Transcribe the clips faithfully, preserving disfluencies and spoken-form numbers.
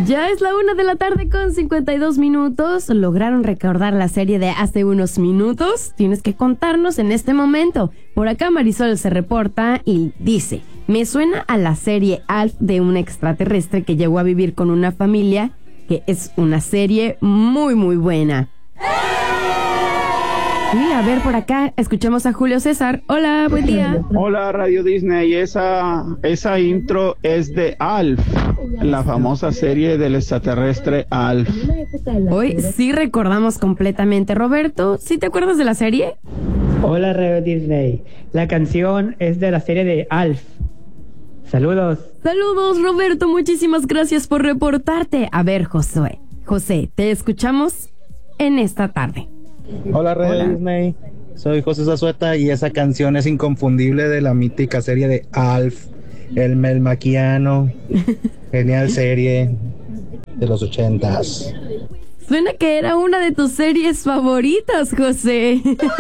Ya es la una de la tarde con cincuenta y dos minutos. ¿Lograron recordar la serie de hace unos minutos? Tienes que contarnos en este momento. Por acá Marisol se reporta y dice: me suena a la serie Alf, de un extraterrestre que llegó a vivir con una familia, que es una serie muy muy buena. Y a ver, por acá escuchamos a Julio César. Hola, buen día. Hola, Radio Disney. Esa, esa intro es de Alf, la famosa serie del extraterrestre Alf. Hoy sí recordamos completamente. Roberto, ¿sí te acuerdas de la serie? Hola, Radio Disney. La canción es de la serie de Alf. Saludos. Saludos, Roberto. Muchísimas gracias por reportarte. A ver, Josué. José, te escuchamos en esta tarde. Hola, Radio Hola. Disney. Soy José Zazueta y esa canción es inconfundible de la mítica serie de Alf, el melmaquiano. Genial serie de los ochentas. Suena que era una de tus series favoritas, José.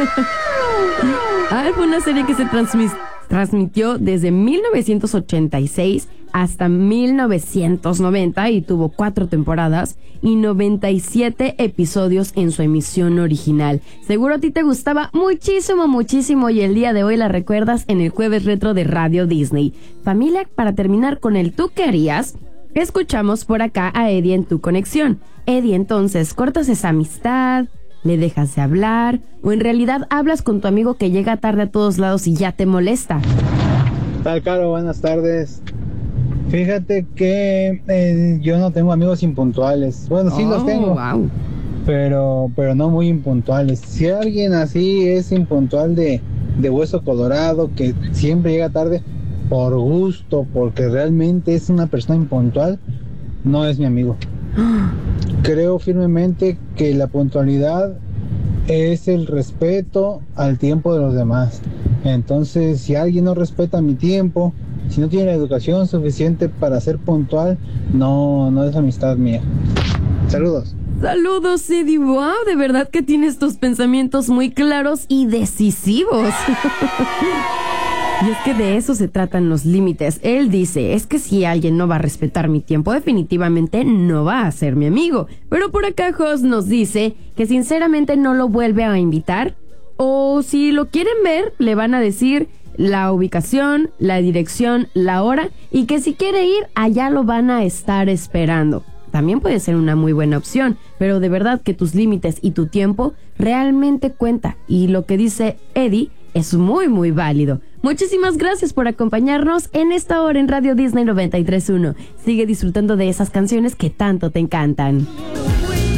Ah, fue una serie que se transmis- transmitió desde mil novecientos ochenta y seis hasta mil novecientos noventa y tuvo cuatro temporadas y noventa y siete episodios en su emisión original. Seguro a ti te gustaba muchísimo, muchísimo, y el día de hoy la recuerdas en el Jueves Retro de Radio Disney. Familia, para terminar con el tú querías, escuchamos por acá a Eddie en Tu Conexión. Eddie, entonces, ¿cortas esa amistad? ¿Le dejas de hablar? ¿O en realidad hablas con tu amigo que llega tarde a todos lados y ya te molesta? Tal, Caro, buenas tardes. Fíjate que eh, yo no tengo amigos impuntuales. Bueno, sí Oh, los tengo, wow. pero pero no muy impuntuales. Si alguien así es impuntual de, de hueso colorado, que siempre llega tarde por gusto, porque realmente es una persona impuntual, no es mi amigo. Creo firmemente que la puntualidad es el respeto al tiempo de los demás. Entonces, si alguien no respeta mi tiempo, si no tiene la educación suficiente para ser puntual, no, no es amistad mía. Saludos. Saludos, Eddie. Wow, de verdad que tienes tus pensamientos muy claros y decisivos. Y es que de eso se tratan los límites. Él dice, es que si alguien no va a respetar mi tiempo, definitivamente no va a ser mi amigo. Pero por acá Jos nos dice que sinceramente no lo vuelve a invitar, o si lo quieren ver, le van a decir la ubicación, la dirección, la hora, y que si quiere ir, allá lo van a estar esperando. También puede ser una muy buena opción, pero de verdad que tus límites y tu tiempo realmente cuenta. Y lo que dice Eddie es muy, muy válido. Muchísimas gracias por acompañarnos en esta hora en Radio Disney noventa y tres punto uno. Sigue disfrutando de esas canciones que tanto te encantan.